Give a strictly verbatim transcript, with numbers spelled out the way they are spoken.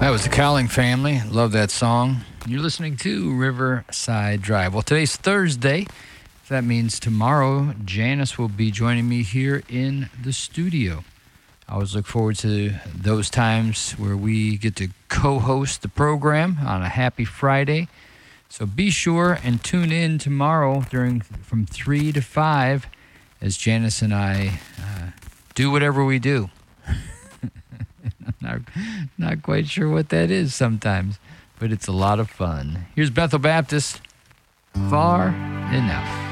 That was the Cowling Family. Love that song. You're listening to Riverside Drive. Well, today's Thursday. That means tomorrow, Janice will be joining me here in the studio. I always look forward to those times where we get to co-host the program on a happy Friday. So be sure and tune in tomorrow during from three to five as Janice and I uh, do whatever we do. I'm not, not quite sure what that is sometimes, but it's a lot of fun. Here's Bethel Baptist, Far Enough.